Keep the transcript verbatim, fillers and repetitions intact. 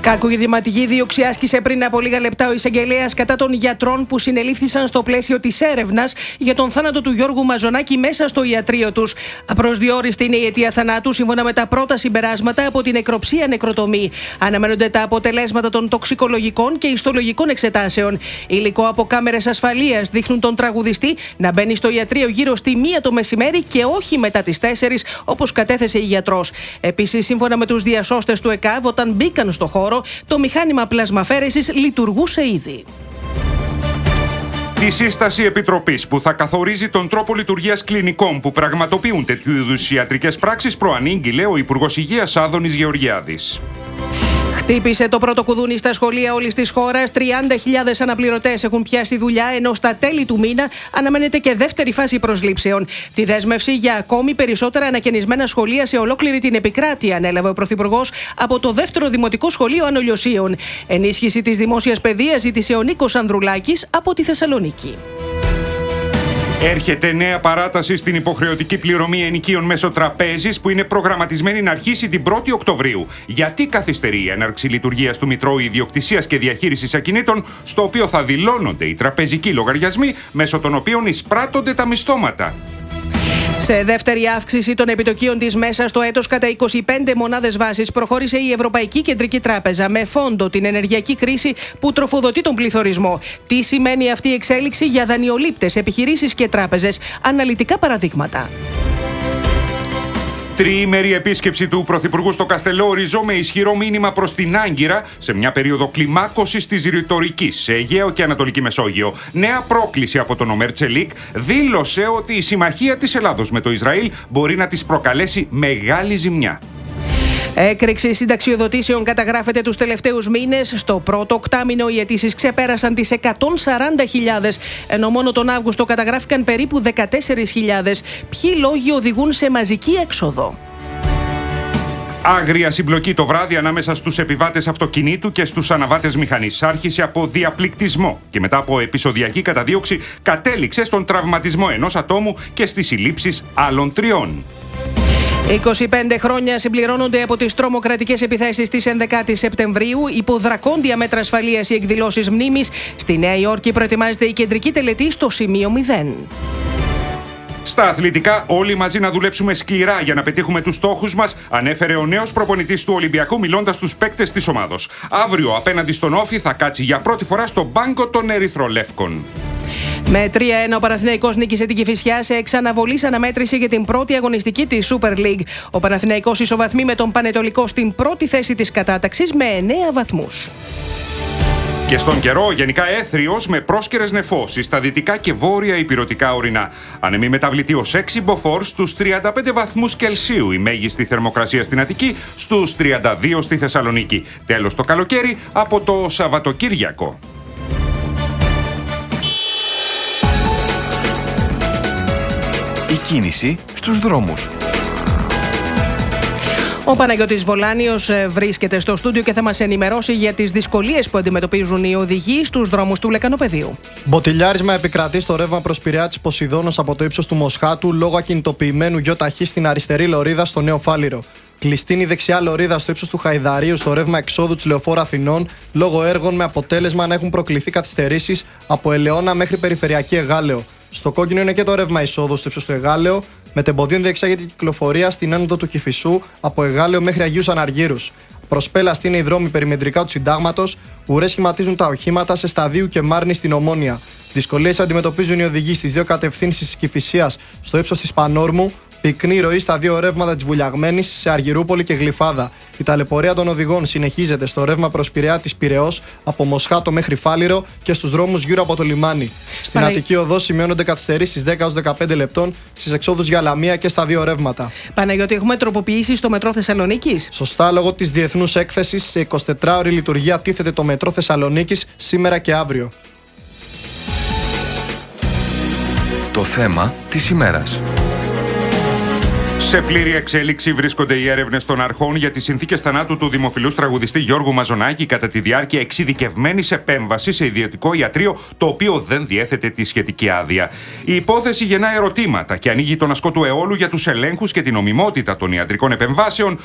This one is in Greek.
Κακουργηματική δίωξη άσκησε πριν από λίγα λεπτά ο εισαγγελέας κατά των γιατρών που συνελήφθησαν στο πλαίσιο της έρευνας για τον θάνατο του Γιώργου Μαζονάκη μέσα στο ιατρείο τους. Απροσδιόριστη είναι η αιτία θανάτου σύμφωνα με τα πρώτα συμπεράσματα από την νεκροψία νεκροτομή. Αναμένονται τα αποτελέσματα των τοξικολογικών και ιστολογικών εξετάσεων. Υλικό από κάμερες ασφαλείας δείχνουν τον τραγουδιστή να μπαίνει στο ιατρείο γύρω στη μία το μεσημέρι και όχι μετά τις τέσσερις όπως κατέθεσε η γιατρός. Επίσης, σύμφωνα με τους διασώστες του ΕΚΑΒ, όταν μπήκαν στο χώρο, το μηχάνημα πλασμαφέρεσης λειτουργούσε ήδη. Τη σύσταση επιτροπής που θα καθορίζει τον τρόπο λειτουργίας κλινικών που πραγματοποιούν τέτοιου είδους ιατρικές πράξεις προανήγγειλε ο Υπουργός Υγείας Άδωνης Γεωργιάδης. Χτύπησε το πρώτο κουδούνι στα σχολεία όλης της χώρας. τριάντα χιλιάδες αναπληρωτές έχουν πιάσει δουλειά, ενώ στα τέλη του μήνα αναμένεται και δεύτερη φάση προσλήψεων. Τη δέσμευση για ακόμη περισσότερα ανακαινισμένα σχολεία σε ολόκληρη την επικράτεια ανέλαβε ο Πρωθυπουργός από το δεύτερο Δημοτικό Σχολείο Άνω Λιωσίων. Ενίσχυση της δημόσιας παιδείας ζήτησε ο Νίκος Ανδρουλάκης από τη Θεσσαλονίκη. Έρχεται νέα παράταση στην υποχρεωτική πληρωμή ενοικίων μέσω τραπέζης που είναι προγραμματισμένη να αρχίσει την πρώτη Οκτωβρίου. Γιατί καθυστερεί η έναρξη λειτουργίας του Μητρώου Ιδιοκτησίας και Διαχείρισης Ακινήτων, στο οποίο θα δηλώνονται οι τραπεζικοί λογαριασμοί μέσω των οποίων εισπράττονται τα μισθώματα. Σε δεύτερη αύξηση των επιτοκίων της μέσα στο έτος κατά είκοσι πέντε μονάδες βάσης προχώρησε η Ευρωπαϊκή Κεντρική Τράπεζα με φόντο την ενεργειακή κρίση που τροφοδοτεί τον πληθωρισμό. Τι σημαίνει αυτή η εξέλιξη για δανειολήπτες, επιχειρήσεις και τράπεζες? Αναλυτικά παραδείγματα. Τριήμερη επίσκεψη του Πρωθυπουργού στο Καστελόριζο με ισχυρό μήνυμα προς την Άγκυρα σε μια περίοδο κλιμάκωσης της ρητορικής σε Αιγαίο και Ανατολική Μεσόγειο. Νέα πρόκληση από τον Ομέρ Τσελίκ δήλωσε ότι η συμμαχία της Ελλάδος με το Ισραήλ μπορεί να της προκαλέσει μεγάλη ζημιά. Έκρηξη συνταξιοδοτήσεων καταγράφεται τους τελευταίους μήνες. Στο πρώτο οκτάμηνο οι αιτήσεις ξεπέρασαν τις εκατόν σαράντα χιλιάδες, ενώ μόνο τον Αύγουστο καταγράφηκαν περίπου δεκατέσσερις χιλιάδες. Ποιοι λόγοι οδηγούν σε μαζική έξοδο? Άγρια συμπλοκή το βράδυ ανάμεσα στους επιβάτες αυτοκινήτου και στους αναβάτες μηχανής. Άρχισε από διαπληκτισμό και μετά από επεισοδιακή καταδίωξη κατέληξε στον τραυματισμό ενός ατόμου και στις συλλήψεις άλλων τριών. είκοσι πέντε χρόνια συμπληρώνονται από τις τρομοκρατικές επιθέσεις της ενδεκάτης Σεπτεμβρίου. Υπό δρακόντια μέτρα ασφαλείας οι εκδηλώσεις μνήμης. Στη Νέα Υόρκη προετοιμάζεται η κεντρική τελετή στο σημείο μηδέν. Στα αθλητικά, όλοι μαζί να δουλέψουμε σκληρά για να πετύχουμε τους στόχους μας, ανέφερε ο νέος προπονητής του Ολυμπιακού μιλώντας στους παίκτες της ομάδος. Αύριο απέναντι στον Όφη θα κάτσει για πρώτη φορά στον πάγκο των Ερυθρολεύκων. Με τρία ένα ο Παναθηναϊκός νίκησε την Κηφισιά σε εξαναβολής αναμέτρηση για την πρώτη αγωνιστική της Super League. Ο Παναθηναϊκός ισοβαθμεί με τον Πανετολικό στην πρώτη θέση της κατάταξης με εννέα βαθμούς. Και στον καιρό, γενικά έθριος με πρόσκαιρες νεφώσεις στα δυτικά και βόρεια ηπειρωτικά ορεινά. Ανεμή μεταβλητή ως έξι μποφόρ στους τριάντα πέντε βαθμούς Κελσίου, η μέγιστη θερμοκρασία στην Αττική, στους τριάντα δύο στη Θεσσαλονίκη. Τέλος το καλοκαίρι από το Σαββατοκύριακο. Η κίνηση στους δρόμους. Ο Παναγιώτης Βολάνιος βρίσκεται στο στούντιο και θα μας ενημερώσει για τις δυσκολίες που αντιμετωπίζουν οι οδηγοί στους δρόμους του Λεκανοπεδίου. Μποτιλιάρισμα επικρατεί στο ρεύμα προς Πειραιά της Ποσειδώνος από το ύψος του Μοσχάτου λόγω ακινητοποιημένου γιοταχή στην αριστερή λωρίδα στο Νέο Φάληρο. Κλειστή η δεξιά λωρίδα στο ύψος του Χαϊδαρίου στο ρεύμα εξόδου της Λεωφόρου Αθηνών λόγω έργων με αποτέλεσμα να έχουν προκληθεί καθυστερήσεις από Ελαιώνα μέχρι Περιφερειακή Εγάλεο. Στο κόκκινο είναι και το ρεύμα εισόδου στο ύψος του Εγάλεο, με τεμποδίων διεξάγεται η κυκλοφορία στην άνοδο του Κηφισού από Εγάλεο μέχρι Αγίους Αναργύρους. Προσπέλαστη είναι οι δρόμοι περιμετρικά του Συντάγματος, ουρές σχηματίζουν τα οχήματα σε Σταδίου και Μάρνη στην Ομόνια. Δυσκολίες αντιμετωπίζουν οι οδηγοί στις δύο κατευθύνσεις της Κηφισίας στο ύψος της Πανόρμου, πυκνή ροή στα δύο ρεύματα της Βουλιαγμένης σε Αργυρούπολη και Γλυφάδα. Η ταλαιπωρία των οδηγών συνεχίζεται στο ρεύμα προς Πειραιά της Πειραιώς από Μοσχάτο μέχρι Φάληρο και στους δρόμους γύρω από το λιμάνι. Στην Παναγ... Αττική Οδό σημειώνονται καθυστερήσεις δέκα έως δεκαπέντε λεπτών στις εξόδους για Λαμία και στα δύο ρεύματα. Παναγιώτη, έχουμε τροποποιήσει στο μετρό Θεσσαλονίκης. Σωστά, λόγω της διεθνούς έκθεσης σε εικοσιτετράωρη λειτουργία τίθεται το μετρό Θεσσαλονίκης σήμερα και αύριο. Το θέμα της ημέρας. Σε πλήρη εξέλιξη βρίσκονται οι έρευνες των αρχών για τις συνθήκες θανάτου του δημοφιλούς τραγουδιστή Γιώργου Μαζονάκη κατά τη διάρκεια εξειδικευμένης επέμβασης σε ιδιωτικό ιατρείο, το οποίο δεν διέθετε τη σχετική άδεια. Η υπόθεση γεννά ερωτήματα και ανοίγει τον ασκό του αιώλου για τους ελέγχους και την νομιμότητα των ιατρικών επεμβάσεων